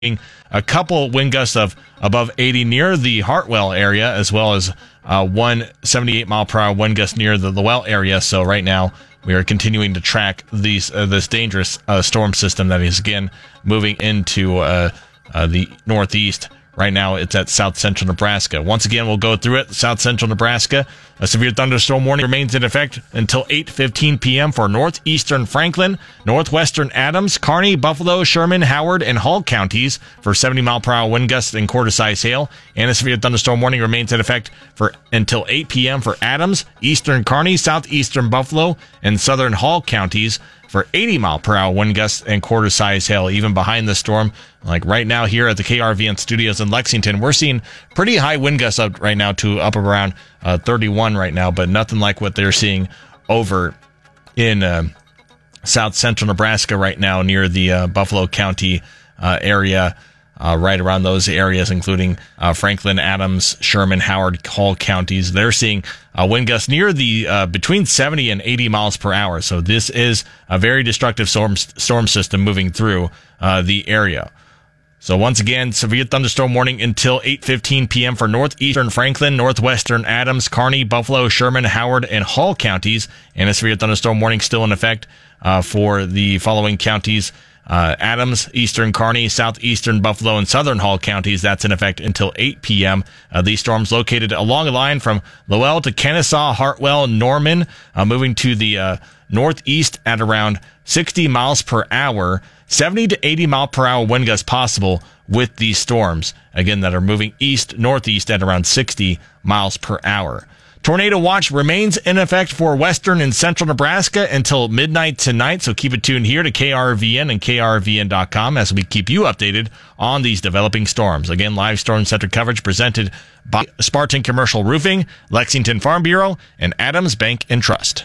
a couple wind gusts of above 80 near the Hartwell area, as well as 178 mile per hour wind gust near the Lowell area. So right now we are continuing to track this dangerous storm system that is again moving into the northeast. Right now, it's at south central Nebraska. Once again, we'll go through it. South central Nebraska, a severe thunderstorm warning remains in effect until 8:15 p.m. for northeastern Franklin, northwestern Adams, Kearney, Buffalo, Sherman, Howard, and Hall counties for 70 mile per hour wind gusts and quarter-size hail. And a severe thunderstorm warning remains in effect for until 8 p.m. for Adams, eastern Kearney, southeastern Buffalo, and southern Hall counties for 80 mile per hour wind gusts and quarter-size hail. Even behind the storm, like right now here at the KRVN studios in Lexington, we're seeing pretty high wind gusts up right now to up around 31 right now, but nothing like what they're seeing over in south central Nebraska right now near the Buffalo County area. Right around those areas, including Franklin, Adams, Sherman, Howard, Hall counties. They're seeing wind gusts near the between 70 and 80 miles per hour. So this is a very destructive storm system moving through the area. So once again, severe thunderstorm warning until 8:15 p.m. for northeastern Franklin, northwestern Adams, Kearney, Buffalo, Sherman, Howard, and Hall counties. And a severe thunderstorm warning still in effect for the following counties. Adams, eastern Kearney, southeastern Buffalo, and southern Hall counties. That's in effect until 8 p.m. These storms located along a line from Lowell to Kennesaw, Hartwell, Norman, moving to the northeast at around 60 miles per hour, 70 to 80 mile per hour wind gusts possible with these storms, again, that are moving east-northeast at around 60 miles per hour. Tornado watch remains in effect for western and central Nebraska until midnight tonight, so keep it tuned here to KRVN and KRVN.com as we keep you updated on these developing storms. Again, live storm center coverage presented by Spartan Commercial Roofing, Lexington Farm Bureau, and Adams Bank and Trust.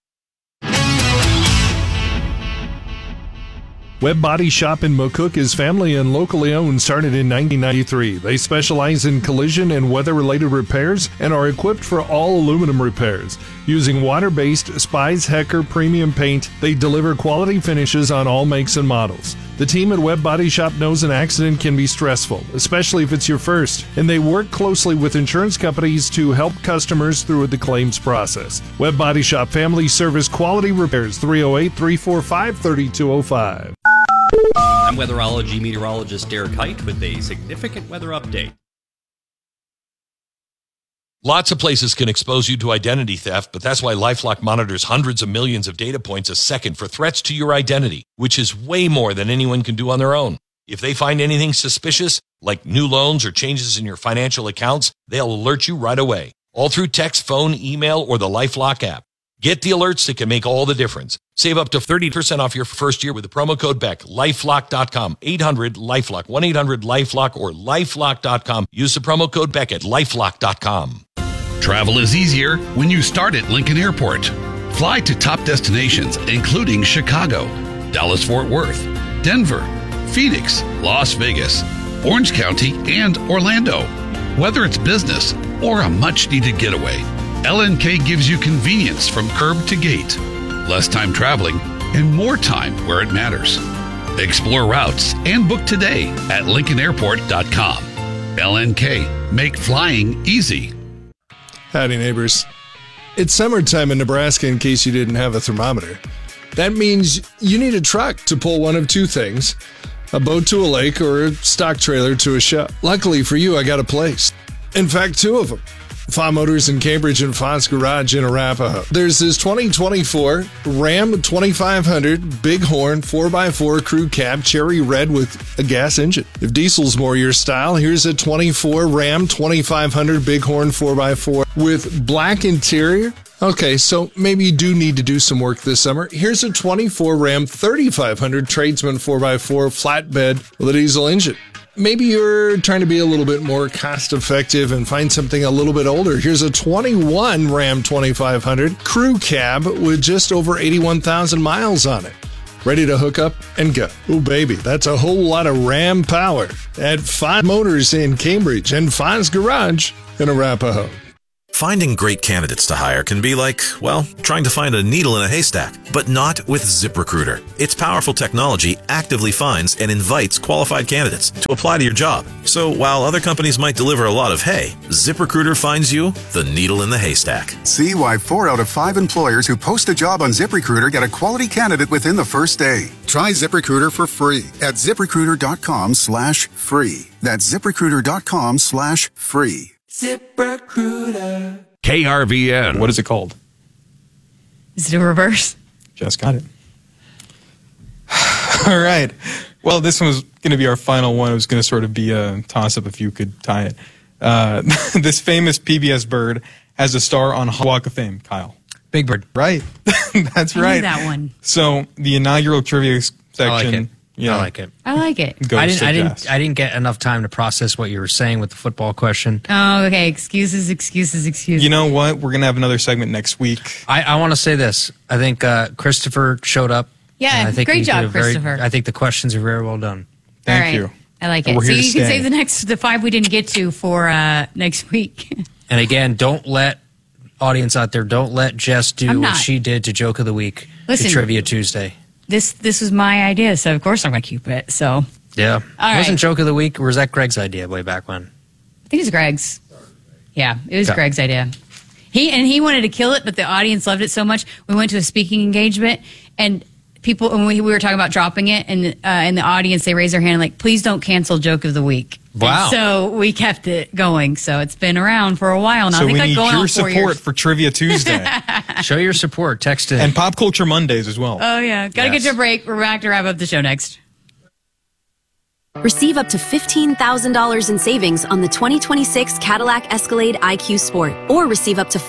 Webb Body Shop in McCook is family and locally owned, started in 1993. They specialize in collision and weather-related repairs and are equipped for all aluminum repairs. Using water-based Spies Hecker premium paint, they deliver quality finishes on all makes and models. The team at Webb Body Shop knows an accident can be stressful, especially if it's your first, and they work closely with insurance companies to help customers through the claims process. Webb Body Shop Family Service Quality Repairs, 308-345-3205. I'm weatherology meteorologist Derek Height with a significant weather update. Lots of places can expose you to identity theft, but that's why LifeLock monitors hundreds of millions of data points a second for threats to your identity, which is way more than anyone can do on their own. If they find anything suspicious, like new loans or changes in your financial accounts, they'll alert you right away, all through text, phone, email, or the LifeLock app. Get the alerts that can make all the difference. Save up to 30% off your first year with the promo code BECK. LifeLock.com, 800-LifeLock, 1-800-LifeLock, or LifeLock.com. Use the promo code BECK at LifeLock.com. Travel is easier when you start at Lincoln Airport. Fly to top destinations, including Chicago, Dallas-Fort Worth, Denver, Phoenix, Las Vegas, Orange County, and Orlando. Whether it's business or a much-needed getaway, LNK gives you convenience from curb to gate, less time traveling, and more time where it matters. Explore routes and book today at LincolnAirport.com. LNK, make flying easy. Howdy, neighbors. It's summertime in Nebraska, in case you didn't have a thermometer. That means you need a truck to pull one of two things: a boat to a lake or a stock trailer to a show. Luckily for you, I got a place. In fact, two of them. Fa Motors in Cambridge and Fa's Garage in Arapahoe. There's this 2024 Ram 2500 Bighorn 4x4 crew cab cherry red with a gas engine. If diesel's more your style, here's a 24 Ram 2500 Bighorn 4x4 with black interior. Okay, so maybe you do need to do some work this summer. Here's a 24 Ram 3500 Tradesman 4x4 flatbed with a diesel engine. Maybe you're trying to be a little bit more cost-effective and find something a little bit older. Here's a 21 Ram 2500 crew cab with just over 81,000 miles on it. Ready to hook up and go. Oh, baby, that's a whole lot of Ram power at Fa Motors in Cambridge and Fa's Garage in Arapahoe. Finding great candidates to hire can be like, well, trying to find a needle in a haystack, but not with ZipRecruiter. Its powerful technology actively finds and invites qualified candidates to apply to your job. So while other companies might deliver a lot of hay, ZipRecruiter finds you the needle in the haystack. See why 4 out of 5 employers who post a job on ZipRecruiter get a quality candidate within the first day. Try ZipRecruiter for free at ZipRecruiter.com/free. That's ZipRecruiter.com/free. ZipRecruiter. KRVN. What is it called? Is it a reverse? Just got it. All right. Well, this one was going to be our final one. It was going to sort of be a toss-up if you could tie it. This famous PBS bird has a star on Walk of Fame, Kyle. Big Bird. Right. That's I right. knew that one. So the inaugural trivia section. I like it. Yeah, I like it. I like it. I didn't get enough time to process what you were saying with the football question. Oh, okay. Excuses. You know what? We're going to have another segment next week. I want to say this. I think Christopher showed up. Yeah, I think great he did job, Christopher. I think the questions are very well done. Thank you. I like And it. we're So here to you can stay. save the 5 we didn't get to for next week. And again, don't let audience out there, don't let Jess I'm do what not. she did to Joke of the Week Listen. to Trivia Tuesday. This was my idea, so of course I'm going to keep it. So Yeah. All Wasn't right. Joke of the Week, or was that Greg's idea way back when? I think it was Greg's. Yeah, it was Yeah. Greg's idea. He wanted to kill it, but the audience loved it so much. We went to a speaking engagement, and people, and we were talking about dropping it, and in the audience they raised their hand like, "Please don't cancel Joke of the Week." Wow. And so we kept it going. So it's been around for a while now. So I think we like need going your on 4 support years. for Trivia Tuesday. Show your support. Text it. And Pop Culture Mondays as well. Oh yeah, gotta Yes. get to a break. We're back to wrap up the show next. Receive up to $15,000 in savings on the 2026 Cadillac Escalade IQ Sport, or receive up to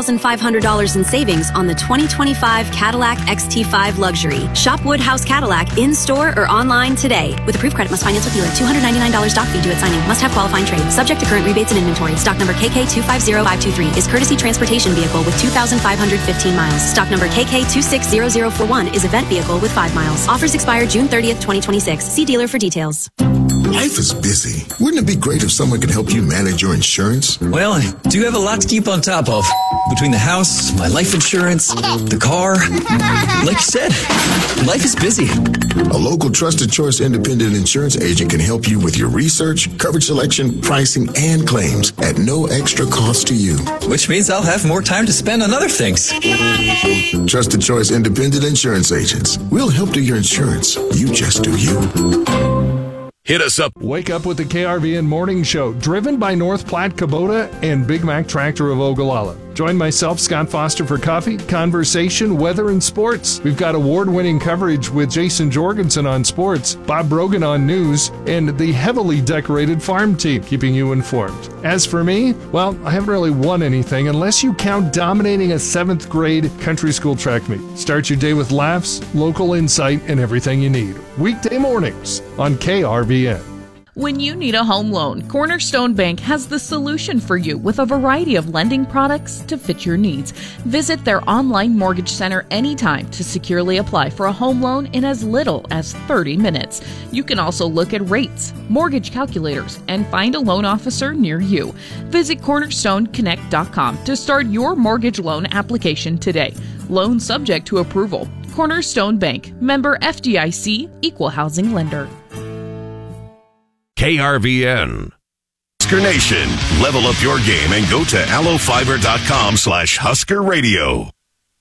$5,500 in savings on the 2025 Cadillac XT5 Luxury. Shop Woodhouse Cadillac in-store or online today. With approved credit, must finance with dealer. $299 doc fee due at signing. Must have qualifying trade. Subject to current rebates and inventory. Stock number KK250523 is courtesy transportation vehicle with 2,515 miles. Stock number KK260041 is event vehicle with 5 miles. Offers expire June 30th, 2026. See dealer for details. Life is busy. Wouldn't it be great if someone could help you manage your insurance? Well, I do have a lot to keep on top of. Between the house, my life insurance, the car. Like you said, life is busy. A local Trusted Choice independent insurance agent can help you with your research, coverage selection, pricing, and claims at no extra cost to you. Which means I'll have more time to spend on other things. Trusted Choice independent insurance agents. We'll help do your insurance. You just do you. Hit us up. Wake up with the KRVN Morning Show, driven by North Platte Kubota and Big Mac Tractor of Ogallala. Join myself, Scott Foster, for coffee, conversation, weather, and sports. We've got award-winning coverage with Jason Jorgensen on sports, Bob Brogan on news, and the heavily decorated farm team, keeping you informed. As for me, well, I haven't really won anything unless you count dominating a 7th grade country school track meet. Start your day with laughs, local insight, and everything you need. Weekday mornings on KRVN. When you need a home loan, Cornerstone Bank has the solution for you with a variety of lending products to fit your needs. Visit their online mortgage center anytime to securely apply for a home loan in as little as 30 minutes. You can also look at rates, mortgage calculators, and find a loan officer near you. Visit cornerstoneconnect.com to start your mortgage loan application today. Loan subject to approval. Cornerstone Bank, member FDIC, equal housing lender. KRVN. Husker Nation, level up your game and go to allofiber.com/Husker Radio.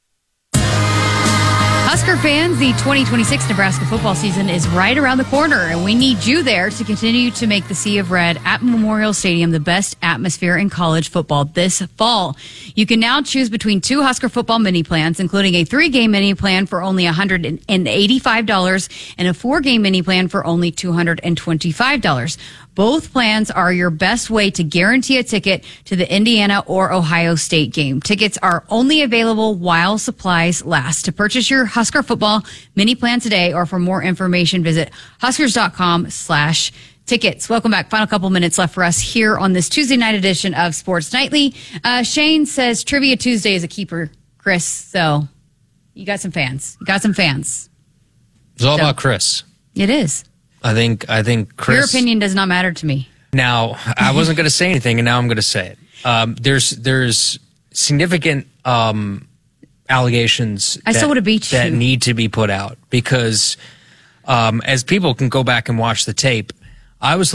Husker fans, the 2026 Nebraska football season is right around the corner, and we need you there to continue to make the Sea of Red at Memorial Stadium the best atmosphere in college football this fall. You can now choose between 2 Husker football mini plans, including a 3-game mini plan for only $185 and a 4-game mini plan for only $225. Both plans are your best way to guarantee a ticket to the Indiana or Ohio State game. Tickets are only available while supplies last. To purchase your Husker football mini plan today, or for more information, visit huskers.com/tickets. Welcome back. Final couple minutes left for us here on this Tuesday night edition of Sports Nightly. Shane says Trivia Tuesday is a keeper, Chris. So you got some fans. It's all about Chris. It is. I think Chris. Your opinion does not matter to me. Now, I wasn't going to say anything, and now I'm going to say it. There's significant allegations I still would have beat you. that need to be put out because as people can go back and watch the tape, I was